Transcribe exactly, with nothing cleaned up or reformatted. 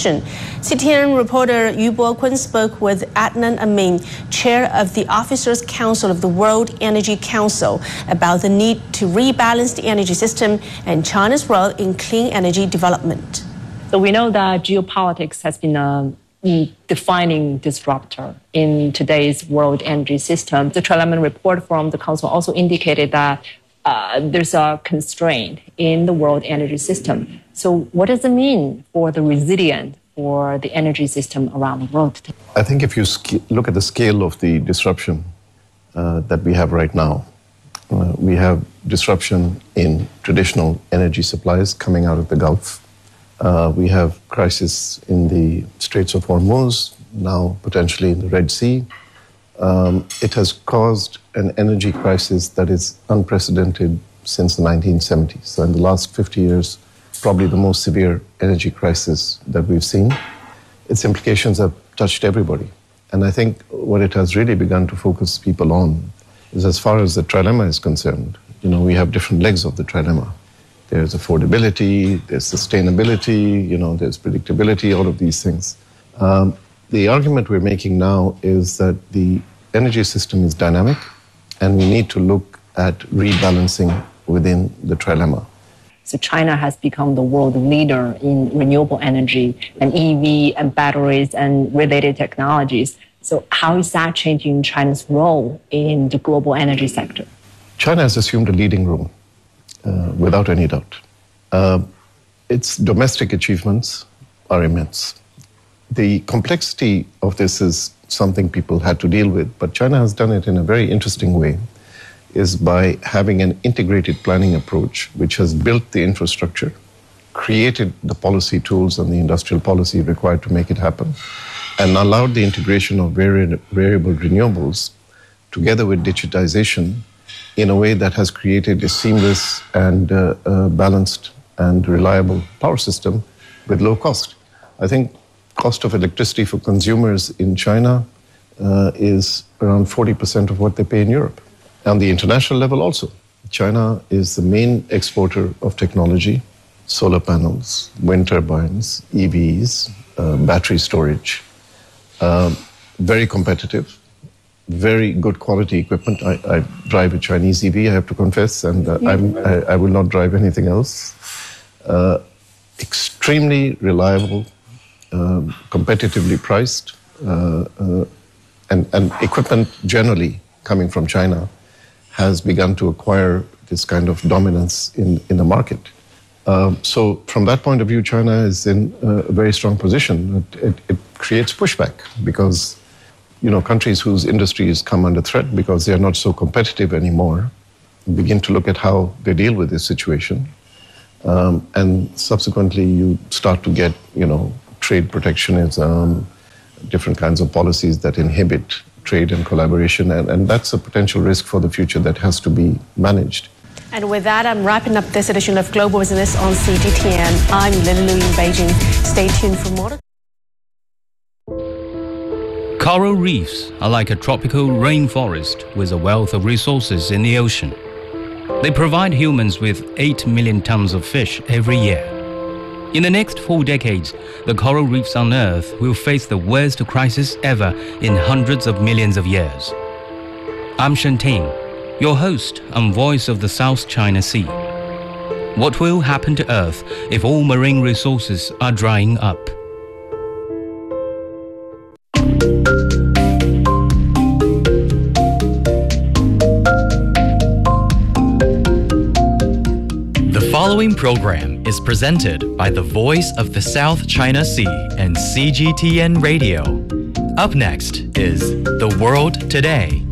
disruption. C T N reporter Yu Bo-kun spoke with Adnan Amin, chair of the Officers' Council of the World Energy Council, about the need to rebalance the energy system and China's role in clean energy development. So we know that geopolitics has been a defining disruptor in today's world energy system. The Trilemma report from the Council also indicated that uh, there's a constraint in the world energy system. So what does it mean for the resilience for the energy system around the world today? I think if you look at the scale of the disruption uh, that we have right now, uh, we have disruption in traditional energy supplies coming out of the Gulf. Uh, we have crisis in the Straits of Hormuz, now potentially in the Red Sea. Um, it has caused an energy crisis that is unprecedented since the nineteen seventies. So in the last fifty years, probably the most severe energy crisis that we've seen. Its implications have touched everybody. And I think what it has really begun to focus people on is, as far as the trilemma is concerned, you know, we have different legs of the trilemma. There's affordability, there's sustainability, you know, there's predictability, all of these things. Um, the argument we're making now is that the energy system is dynamic and we need to look at rebalancing within the trilemma. So China has become the world leader in renewable energy and E V and batteries and related technologies. So how is that changing China's role in the global energy sector? China has assumed a leading role. Uh, without any doubt. Uh, its domestic achievements are immense. The complexity of this is something people had to deal with, but China has done it in a very interesting way, is by having an integrated planning approach, which has built the infrastructure, created the policy tools and the industrial policy required to make it happen, and allowed the integration of vari- variable renewables together with digitization in a way that has created a seamless and uh, uh, balanced and reliable power system with low cost. I think cost of electricity for consumers in China uh, is around forty percent of what they pay in Europe. On the international level also, China is the main exporter of technology, solar panels, wind turbines, E Vs, uh, battery storage, uh, very competitive. Very good quality equipment. I, I drive a Chinese E V, I have to confess, and uh, I'm, I, I will not drive anything else. Uh, extremely reliable, uh, competitively priced, uh, uh, and, and equipment generally coming from China has begun to acquire this kind of dominance in, in the market. Um, so from that point of view, China is in a very strong position. It, it, it creates pushback because you know, countries whose industries come under threat because they are not so competitive anymore begin to look at how they deal with this situation. Um, and subsequently, you start to get, you know, trade protectionism, different kinds of policies that inhibit trade and collaboration. And, and that's a potential risk for the future that has to be managed. And with that, I'm wrapping up this edition of Global Business on C G T N. I'm Lily Lu in Beijing. Stay tuned for more. Coral reefs are like a tropical rainforest with a wealth of resources in the ocean. They provide humans with eight million tons of fish every year. In the next four decades, the coral reefs on Earth will face the worst crisis ever in hundreds of millions of years. I'm Shen Ting, your host and voice of the South China Sea. What will happen to Earth if all marine resources are drying up? The following program is presented by the Voice of the South China Sea and C G T N Radio. Up next is The World Today.